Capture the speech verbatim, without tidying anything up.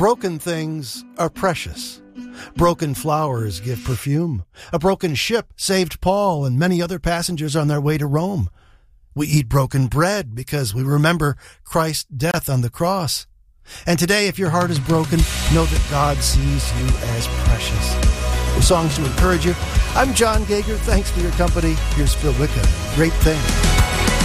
Broken things are precious. Broken flowers give perfume. A broken ship saved Paul and many other passengers on their way to Rome. We eat broken bread because we remember Christ's death on the cross. And today, if your heart is broken, know that God sees you as precious. With songs to encourage you, I'm John Gager. Thanks for your company. Here's Phil Wicca. Great Thing.